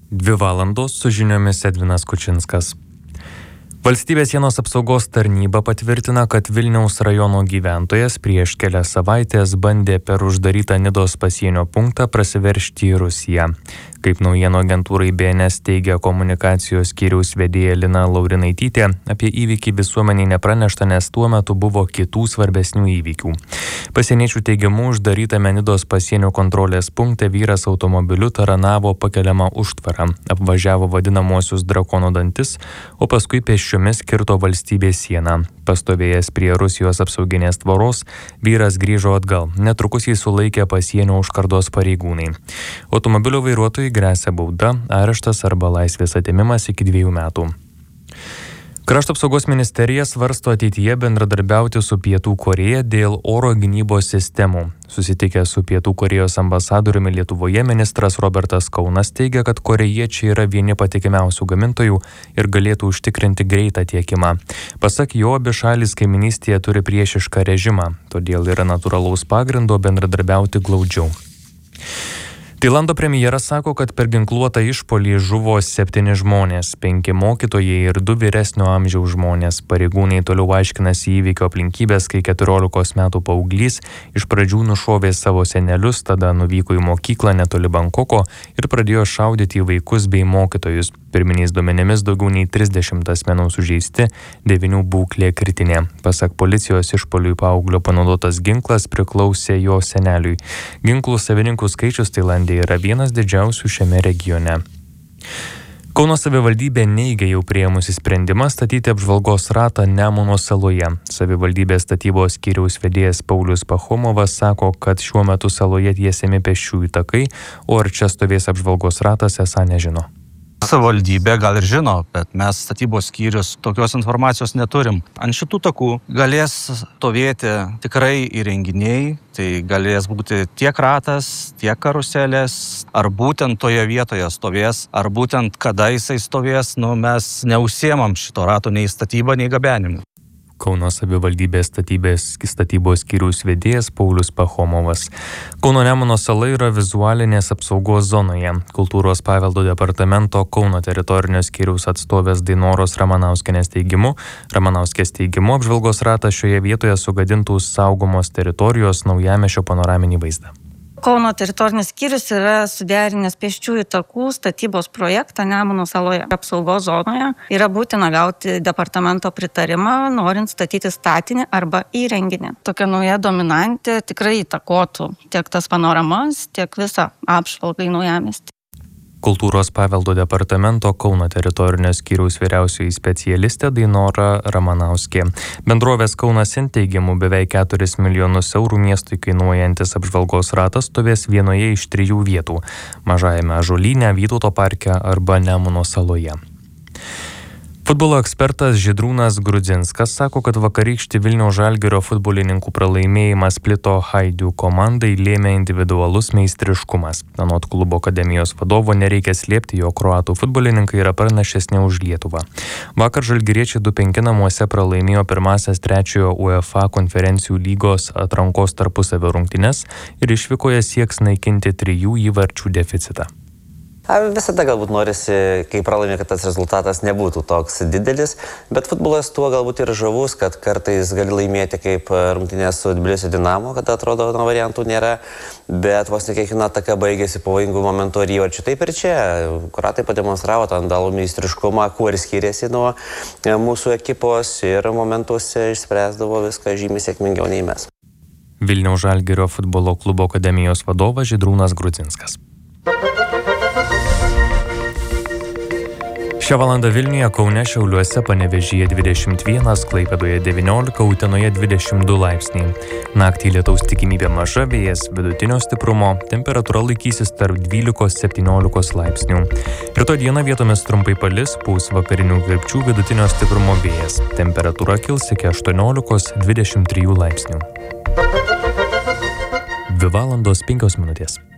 2 valandos su žiniomis Edvinas Kučinskas. Valstybės sienos apsaugos tarnyba patvirtina, kad Vilniaus rajono gyventojas prieš kelias savaitės bandė per uždarytą Nidos pasienio punktą prasiveržti į Rusiją. Kaip naujienų agentūrai BNS teigia komunikacijos skyriaus vedėja Lina Laurinaitytė, apie įvykį visuomeniai nepranešta, nes tuo metu buvo kitų svarbesnių įvykių. Pasieniečių teigimu, uždarytame Nidos pasienio kontrolės punkte vyras automobiliu taranavo pakeliamą užtvarą, apvažiavo vadinamosius drakono dantis, o paskui pėsčiomis kirto valstybės sieną. Pastovėjęs prie Rusijos apsauginės tvoros, vyras grįžo atgal. Netrukus jį sulaikė pasienio užkardos pareigūnai. Automobilio vairuotojui gresia bauda, areštas arba laisvės atėmimas iki 2 metų. Krašto apsaugos ministerija svarsto ateityje bendradarbiauti su Pietų Korėja dėl oro gynybos sistemų. Susitikęs su Pietų Korėjos ambasadoriumi Lietuvoje, ministras Robertas Kaunas teigia, kad korėjiečiai yra vieni patikimiausių gamintojų ir galėtų užtikrinti greitą tiekimą. Pasak jo, abi šalys kaiminystėje turi priešišką režimą, todėl yra natūralaus pagrindo bendradarbiauti glaudžiau. Tailando premjeras sako, kad per ginkluotą išpuolį žuvo 7 žmonės, 5 mokytojai ir 2 vyresnio amžiaus žmonės. Pareigūnai toliau aiškinasi įvykio aplinkybės, kai 14 metų paauglys iš pradžių nušovė savo senelius, tada nuvyko į mokyklą netoli Bankoko ir pradėjo šaudyti į vaikus bei mokytojus. Pirminiais duomenimis daugiau nei 30 asmenų sužeisti, 9 būklė kritinė. Pasak policijos, išpuoliui paauglio panaudotas ginklas priklausė jo seneliui. Ginklų savininkų skaičius Tailande yra vienas didžiausių šiame regione. Kauno savivaldybė neigia jau priėmusi sprendimą statyti apžvalgos ratą Nemuno saloje. Savivaldybės statybos skyriaus vedėjas Paulius Pachomovas sako, kad šiuo metu saloje tiesiami pėsčiųjų takai, o ar čia stovės apžvalgos ratas, esą nežino. Savivaldybė gal ir žino, bet mes statybos skyrius tokios informacijos neturim. Ant šitų takų galės stovėti tikrai įrenginiai, tai galės būti tiek ratas, tiek karuselės, ar būtent toje vietoje stovės, ar būtent kada jisai stovės, mes neužsiemam šito rato nei statybą, nei gabenimu. Kauno savivaldybės statybos skyriaus vedėjas Paulius Pachomovas. Kauno Nemuno sala yra vizualinės apsaugos zonoje. Kultūros paveldo departamento Kauno teritorinio skyriaus atstovės Dainoros Ramanauskienės teigimu, apžvalgos ratas šioje vietoje sugadintų saugomos teritorijos Naujamiesčio panoraminį vaizdą. Kauno teritorinis skyrius yra suderinęs pėsčiųjų takų statybos projektą Nemuno saloje. Apsaugos zonoje yra būtina gauti departamento pritarimą, norint statyti statinį arba įrenginį. Tokia nauja dominantė tikrai įtakotų tiek tas panoramas, tiek visą apžvalgą į Naujamiestį. Kultūros paveldo departamento Kauno teritorinio skyriaus vyriausioji specialistė Dainora Ramanauskė. Bendrovės Kaunas Int teigimu beveik 4 milijonus eurų miestui kainuojantis apžvalgos ratas stovės vienoje iš 3 vietų – Mažajame Ąžuolyne, Vytauto parke arba Nemuno saloje. Futbolo ekspertas Žydrūnas Grudzinskas sako, kad vakarykštį Vilniaus Žalgirio futbolininkų pralaimėjimas Splito Hajduk komandai lėmė individualus meistriškumas. Anot klubo akademijos vadovo nereikia slėpti, jog kroatų futbolininkai yra pranašesni už Lietuvą. Vakar žalgiriečiai 2-5 namuose pralaimėjo pirmąsias 3 UEFA konferencijų lygos atrankos tarpusavio rungtynes ir išvykoje sieks naikinti 3 įvarčių deficitą. Visada galbūt norisi, kai pralaimė, kad tas rezultatas nebūtų toks didelis, bet futbolas tuo galbūt ir žavus, kad kartais gali laimėti kaip rungtynės su Tbilisio Dinamo, kad atrodo variantų nėra, bet vos ne kiekviena ataka baigėsi pavojingų momentų ir įvarčių. Taip ir čia. Kroatai pademonstravo tą andalų meistriškumą, kuo ir skiriasi nuo mūsų ekipos ir momentuose išspręsdavo viską žymiai sėkmingiau nei mes. Vilniaus Žalgirio futbolo klubo akademijos vadovas Žydrūnas Grudzinskas. Šią valandą Vilniuje, Kaune, Šiauliuose, Panevėžyje 21, Klaipėdoje 19, Utenoje 22 laipsniai. Naktį lietaus tikimybė maža, vėjas vidutinio stiprumo, temperatūra laikysis tarp 12-17 laipsnių. Rytoj dieną vietomis trumpai palis, pūs vakarinių krypčių vidutinio stiprumo vėjas. Temperatūra kils iki 18-23 laipsnių. 2 valandos 5 minutės.